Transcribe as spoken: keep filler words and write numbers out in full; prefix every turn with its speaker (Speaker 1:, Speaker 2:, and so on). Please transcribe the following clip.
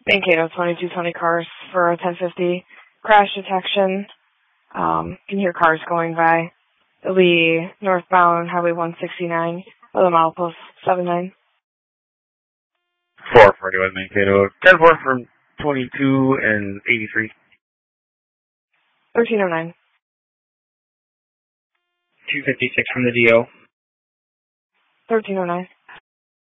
Speaker 1: Mankato twenty-two twenty cars for a ten fifty crash detection. Um, you can hear cars going by. It'll be northbound Highway one sixty-nine with a milepost seven nine.
Speaker 2: four forty-one Mankato. ten four from twenty-two and eighty-three.
Speaker 1: thirteen oh nine.
Speaker 2: two fifty-six from the D O.
Speaker 1: thirteen oh nine.